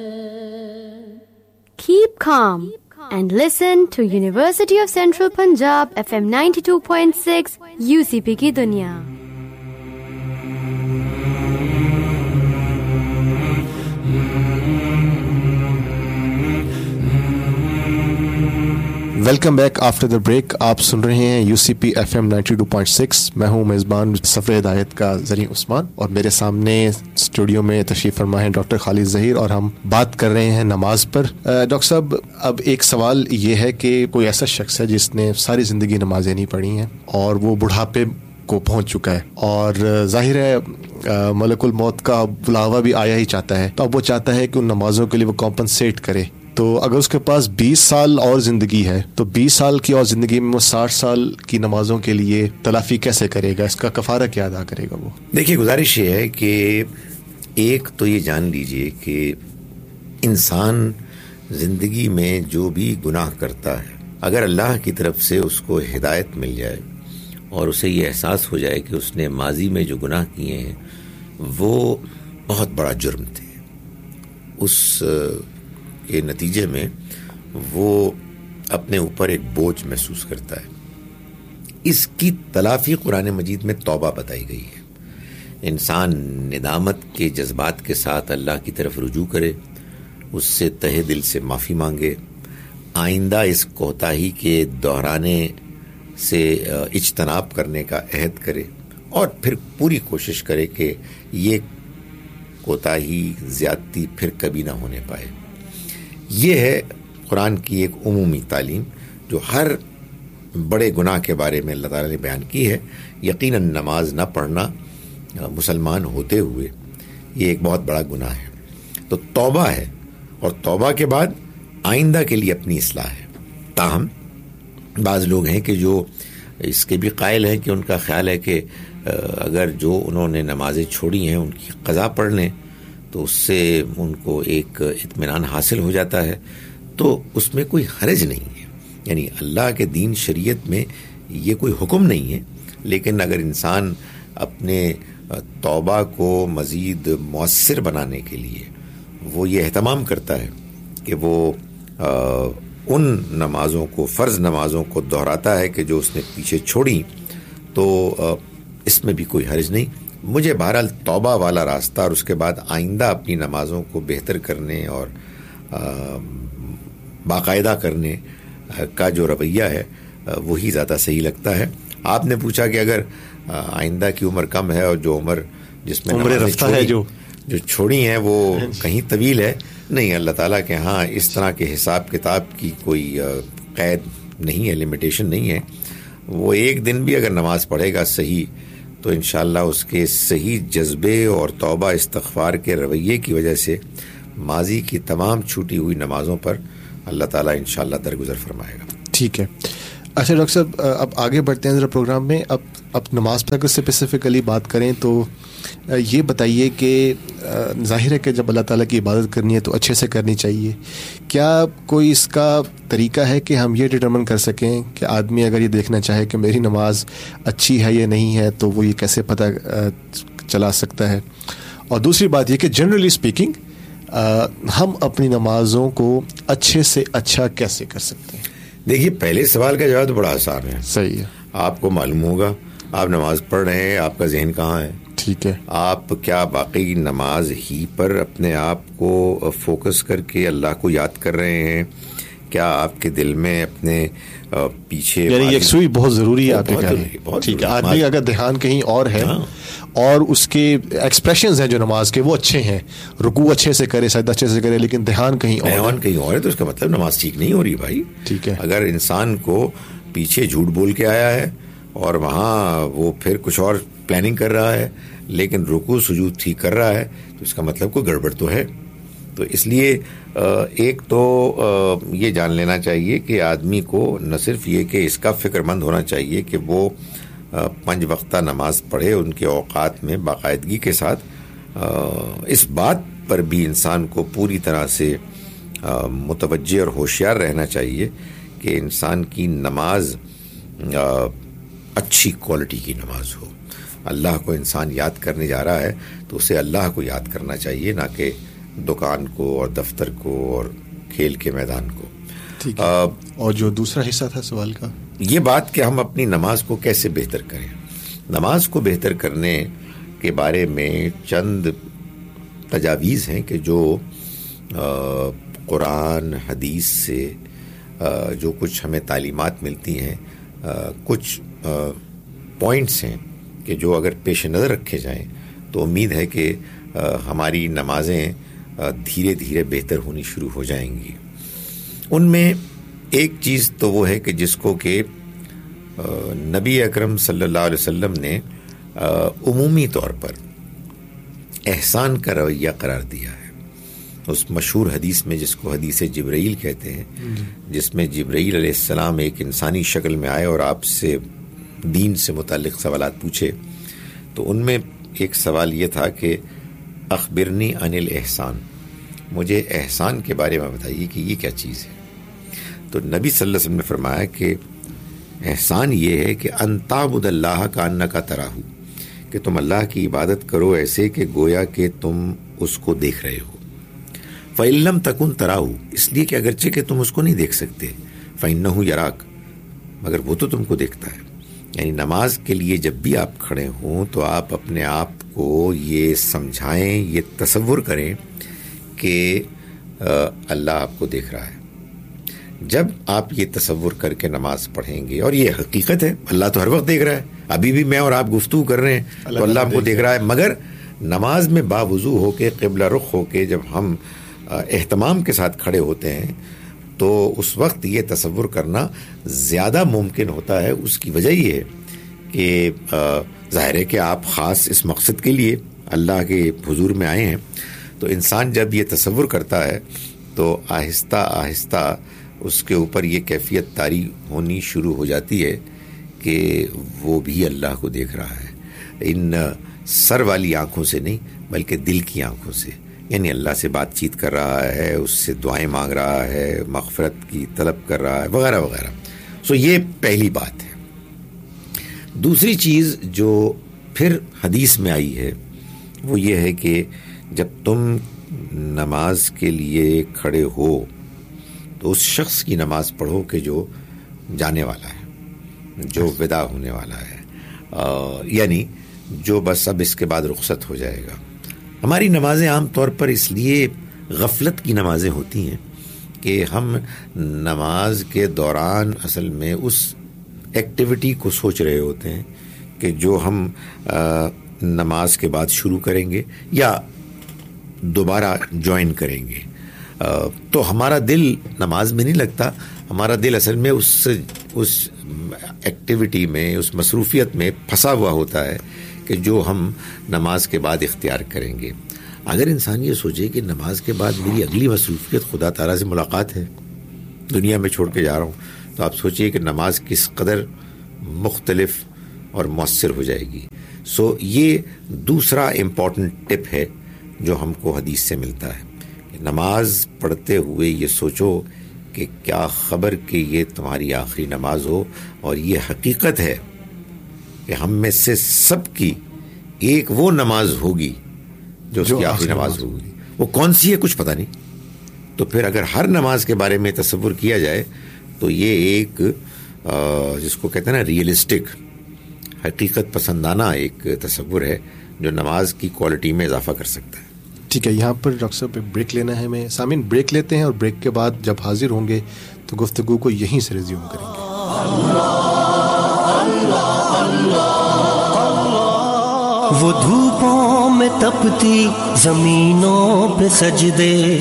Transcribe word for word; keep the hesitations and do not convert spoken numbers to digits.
Keep calm and listen to University of Central Punjab F M ninety-two point six U C P की दुनिया. Welcome back after the break. आप सुन रहे हैं UCP FM ninety two point six. मैं हूं मेज़बान सफ़र हिदायत का ज़री उस्मान और मेरे सामने स्टूडियो में तशरीफ़ फरमा है डॉक्टर खालिद ज़हीर और हम बात कर रहे हैं नमाज पर. डॉक्टर साहब, अब एक सवाल ये है कि कोई ऐसा शख्स है जिसने सारी ज़िंदगी नमाज़ें नहीं पढ़ी हैं और वो बुढ़ापे को पहुंच चुका है और जाहिर है मलकुल मौत का बुलावा भी आया ही चाहता है, तो अब वो चाहता है कि उन नमाज़ों के लिए वो कॉम्पनसेट करे. तो अगर उसके पास बीस साल और ज़िंदगी है तो बीस साल की और ज़िंदगी में वो साठ साल की नमाज़ों के लिए तलाफ़ी कैसे करेगा? इसका कफ़ारा क्या अदा करेगा वो? देखिए, गुजारिश ये है कि एक तो ये जान लीजिए कि इंसान ज़िंदगी में जो भी गुनाह करता है, अगर अल्लाह की तरफ से उसको हिदायत मिल जाए और उसे ये एहसास हो जाए कि उसने माजी में जो गुनाह किए हैं वो बहुत बड़ा जुर्म थे, उस के नतीजे में वो अपने ऊपर एक बोझ महसूस करता है. इसकी तलाफी कुरान मजीद में तौबा बताई गई है. इंसान निदामत के जज्बात के साथ अल्लाह की तरफ रुजू करे, उससे तहे दिल से माफ़ी मांगे, आइंदा इस कोताही के दोहराने से इज्तनाब करने का अहद करे और फिर पूरी कोशिश करे कि ये कोताही ज़्यादती फिर कभी ना होने पाए. ये है कुरान की एक उमूमी तालीम जो हर बड़े गुनाह के बारे में अल्लाह ताला ने बयान की है. यकीनन नमाज ना पढ़ना मुसलमान होते हुए ये एक बहुत बड़ा गुनाह है. तो तौबा है और तौबा के बाद आइंदा के लिए अपनी इस्लाह है. ताहम बाज़ लोग हैं कि जो इसके भी कायल हैं कि उनका ख्याल है कि अगर जो उन्होंने नमाजें छोड़ी हैं उनकी क़ज़ा पढ़ लें तो उससे उनको एक इत्मीनान हासिल हो जाता है, तो उसमें कोई हर्ज नहीं है. यानी अल्लाह के दीन शरीयत में ये कोई हुक्म नहीं है, लेकिन अगर इंसान अपने तौबा को मज़ीद मौसर बनाने के लिए वो ये एहतमाम करता है कि वो आ, उन नमाज़ों को, फ़र्ज़ नमाज़ों को दोहराता है कि जो उसने पीछे छोड़ी, तो आ, इसमें भी कोई हर्ज नहीं. मुझे बहरहाल तौबा वाला रास्ता और उसके बाद आइंदा अपनी नमाज़ों को बेहतर करने और बाकायदा करने का जो रवैया है वही ज़्यादा सही लगता है. आपने पूछा कि अगर आइंदा की उम्र कम है और जो उम्र जिसमें उम्र रफ्ता है जो जो छोड़ी हैं वो कहीं तवील है, नहीं, अल्लाह ताला के यहाँ इस तरह के हिसाब किताब की कोई क़ैद नहीं है, लिमिटेशन नहीं है. वो एक दिन भी अगर नमाज़ पढ़ेगा सही तो इंशाअल्लाह उसके सही जज्बे और तौबा इस्तग़फ़ार के रवैये की वजह से माजी की तमाम छूटी हुई नमाज़ों पर अल्लाह ताला इंशाअल्लाह दरगुज़र फरमाएगा. ठीक है. अच्छा डॉक्टर साहब, अब आगे बढ़ते हैं ज़रा प्रोग्राम में. अब अब नमाज पर अगर स्पेसिफ़िकली बात करें तो ये बताइए कि ज़ाहिर है कि जब अल्लाह ताला की इबादत करनी है तो अच्छे से करनी चाहिए. क्या कोई इसका तरीका है कि हम ये डिटरमिन कर सकें कि आदमी अगर ये देखना चाहे कि मेरी नमाज अच्छी है या नहीं है तो वो ये कैसे पता चला सकता है? और दूसरी बात ये कि जनरली स्पीकिंग हम अपनी नमाज़ों को अच्छे से अच्छा कैसे कर सकते हैं? देखिए, पहले सवाल का जवाब तो बड़ा आसान है. सही है. आपको मालूम होगा आप नमाज पढ़ रहे हैं, आपका जहन कहाँ है? ठीक है. आप क्या बाकी नमाज ही पर अपने आप को फोकस करके अल्लाह को याद कर रहे हैं? क्या आपके दिल में अपने पीछे, यानी यकसुई बहुत ज़रूरी है आपके ख्याल में? ठीक है. आदमी अगर ध्यान कहीं और है और उसके एक्सप्रेशंस हैं जो नमाज के वो अच्छे हैं, रुकू अच्छे से करे, सजदा अच्छे से करे, लेकिन ध्यान कहीं और ध्यान कहीं और है, तो उसका मतलब नमाज ठीक नहीं हो रही भाई. ठीक है. अगर इंसान को पीछे झूठ बोल के आया है और वहाँ वो फिर कुछ और प्लानिंग कर रहा है लेकिन रुकू सुजूद ठीक कर रहा है, तो इसका मतलब कोई गड़बड़ तो है. तो इसलिए एक तो ये जान लेना चाहिए कि आदमी को न सिर्फ ये कि इसका फ़िक्रमंद होना चाहिए कि वो पंज वक्ता नमाज पढ़े उनके औकात में बाकायदगी के साथ, इस बात पर भी इंसान को पूरी तरह से मुतवज्जे और होशियार रहना चाहिए कि इंसान की नमाज अच्छी क्वालिटी की नमाज हो. अल्लाह को इंसान याद करने जा रहा है तो उसे अल्लाह को याद करना चाहिए, ना कि دکان کو اور دفتر کو اور کھیل کے میدان کو. ٹھیک ہے. اور جو دوسرا حصہ تھا سوال کا, یہ بات کہ ہم اپنی نماز کو کیسے بہتر کریں. نماز کو بہتر کرنے کے بارے میں چند تجاویز ہیں کہ جو قرآن حدیث سے جو کچھ ہمیں تعلیمات ملتی ہیں, کچھ پوائنٹس ہیں کہ جو اگر پیش نظر رکھے جائیں تو امید ہے کہ ہماری نمازیں دھیرے دھیرے بہتر ہونی شروع ہو جائیں گی. ان میں ایک چیز تو وہ ہے کہ جس کو کہ نبی اکرم صلی اللہ علیہ وسلم نے عمومی طور پر احسان کا رویہ قرار دیا ہے. اس مشہور حدیث میں جس کو حدیث جبرائیل کہتے ہیں, جس میں جبرائیل علیہ السلام ایک انسانی شکل میں آئے اور آپ سے دین سے متعلق سوالات پوچھے, تو ان میں ایک سوال یہ تھا کہ اخبرنی عن الاحسان, مجھے احسان کے بارے میں بتائیے کہ یہ کیا چیز ہے. تو نبی صلی اللہ علیہ وسلم نے فرمایا کہ احسان یہ ہے کہ ان تعبد اللہ کانک تراہ, کہ تم اللہ کی عبادت کرو ایسے کہ گویا کہ تم اس کو دیکھ رہے ہو. فَإِن لَمْ تَكُنْ تَرَاهُ, اس لیے کہ اگرچہ کہ تم اس کو نہیں دیکھ سکتے, فَإِنَّهُ يَرَاكَ, مگر وہ تو تم کو دیکھتا ہے. یعنی نماز کے لیے جب بھی آپ کھڑے ہوں تو آپ اپنے آپ کو یہ سمجھائیں, یہ تصور کریں کہ اللہ آپ کو دیکھ رہا ہے. جب آپ یہ تصور کر کے نماز پڑھیں گے, اور یہ حقیقت ہے, اللہ تو ہر وقت دیکھ رہا ہے, ابھی بھی میں اور آپ گفتگو کر رہے ہیں تو اللہ آپ کو دیکھ رہا ہے, مگر نماز میں باوضو ہو کے قبلہ رخ ہو کے جب ہم اہتمام کے ساتھ کھڑے ہوتے ہیں تو اس وقت یہ تصور کرنا زیادہ ممکن ہوتا ہے. اس کی وجہ یہ ہے کہ ظاہر ہے کہ آپ خاص اس مقصد کے لیے اللہ کے حضور میں آئے ہیں, تو انسان جب یہ تصور کرتا ہے تو آہستہ آہستہ اس کے اوپر یہ کیفیت طاری ہونی شروع ہو جاتی ہے کہ وہ بھی اللہ کو دیکھ رہا ہے, ان سر والی آنکھوں سے نہیں بلکہ دل کی آنکھوں سے. یعنی اللہ سے بات چیت کر رہا ہے, اس سے دعائیں مانگ رہا ہے, مغفرت کی طلب کر رہا ہے, وغیرہ وغیرہ. سو یہ پہلی بات ہے. دوسری چیز جو پھر حدیث میں آئی ہے وہ یہ ہے کہ جب تم نماز کے لیے کھڑے ہو تو اس شخص کی نماز پڑھو کہ جو جانے والا ہے, جو ودا ہونے والا ہے, آ, یعنی جو بس اب اس کے بعد رخصت ہو جائے گا. ہماری نمازیں عام طور پر اس لیے غفلت کی نمازیں ہوتی ہیں کہ ہم نماز کے دوران اصل میں اس ایکٹیویٹی کو سوچ رہے ہوتے ہیں کہ جو ہم آ, نماز کے بعد شروع کریں گے یا دوبارہ جوائن کریں گے. تو ہمارا دل نماز میں نہیں لگتا, ہمارا دل اصل میں اس اس ایکٹیویٹی میں, اس مصروفیت میں پھنسا ہوا ہوتا ہے کہ جو ہم نماز کے بعد اختیار کریں گے. اگر انسان یہ سوچے کہ نماز کے بعد میری اگلی مصروفیت خدا تعالیٰ سے ملاقات ہے, دنیا میں چھوڑ کے جا رہا ہوں, تو آپ سوچئے کہ نماز کس قدر مختلف اور مؤثر ہو جائے گی. سو یہ دوسرا امپورٹنٹ ٹپ ہے جو ہم کو حدیث سے ملتا ہے. نماز پڑھتے ہوئے یہ سوچو کہ کیا خبر کہ یہ تمہاری آخری نماز ہو, اور یہ حقیقت ہے کہ ہم میں سے سب کی ایک وہ نماز ہوگی جو اس کی آخری نماز ہوگی. وہ کون سی ہے کچھ پتہ نہیں. تو پھر اگر ہر نماز کے بارے میں تصور کیا جائے تو یہ ایک جس کو کہتے ہیں نا ریئلسٹک, حقیقت پسندانہ ایک تصور ہے جو نماز کی کوالٹی میں اضافہ کر سکتا ہے. ٹھیک ہے, یہاں پر ڈاکٹر صاحب بریک لینا ہے ہمیں. سامعین بریک لیتے ہیں اور بریک کے بعد جب حاضر ہوں گے تو گفتگو کو یہیں سے ریزیوم کریں گے. وہ دھوپوں میں تپتی زمینوں پہ سجدے